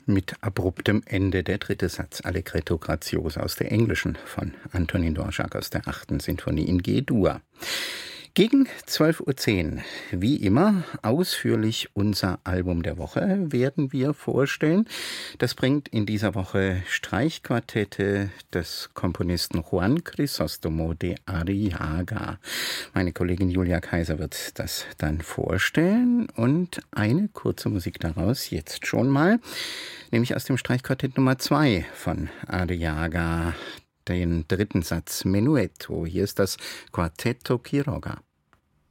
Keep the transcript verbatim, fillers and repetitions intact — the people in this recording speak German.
Mit abruptem Ende der dritte Satz Allegretto grazioso aus der englischen von Antonin Dvorak aus der achten Sinfonie in G-Dur. Gegen zwölf Uhr zehn, wie immer, ausführlich unser Album der Woche werden wir vorstellen. Das bringt in dieser Woche Streichquartette des Komponisten Juan Crisóstomo de Arriaga. Meine Kollegin Julia Kaiser wird das dann vorstellen und eine kurze Musik daraus jetzt schon mal, nämlich aus dem Streichquartett Nummer zwei von Arriaga, den dritten Satz Menuetto. Hier ist das Quartetto Quiroga.